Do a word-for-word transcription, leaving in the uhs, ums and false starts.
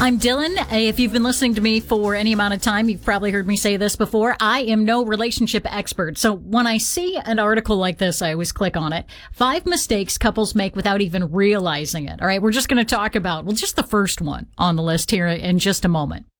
I'm Dylan. If you've been listening to me for any amount of time, you've probably heard me say this before. I am no relationship expert. So when I see an article like this, I always click on it. Five mistakes couples make without even realizing it. All right, we're just going to talk about, well, just the first one on the list here in just a moment.